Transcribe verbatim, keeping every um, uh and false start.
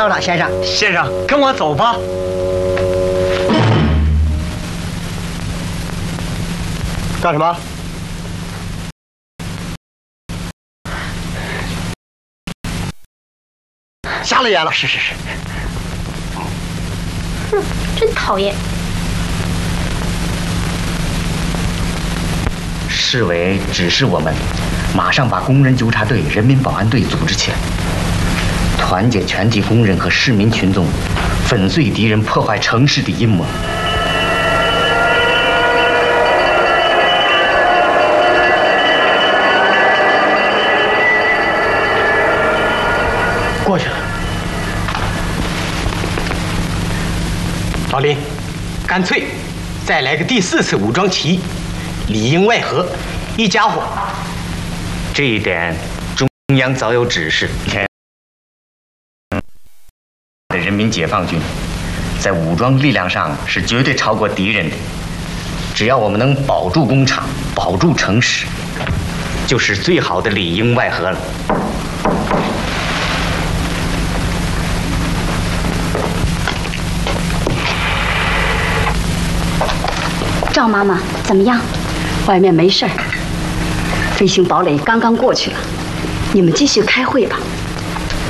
到了，先生。 先生，跟我走吧。 干什么？瞎了眼了！ 是是是。 哼，真讨厌。 市委指示我们，马上把工人纠察队、人民保安队组织起来，团结全体工人和市民群众，粉碎敌人破坏城市的阴谋。 过去了。老林，干脆再来个第四次武装起义，里应外合，一家伙。 这一点中央早有指示。前的人民解放军在武装力量上是绝对超过敌人的。只要我们能保住工厂，保住城市，就是最好的里应外合了。 赵妈妈怎么样？外面没事儿，飞行堡垒刚刚过去了，你们继续开会吧。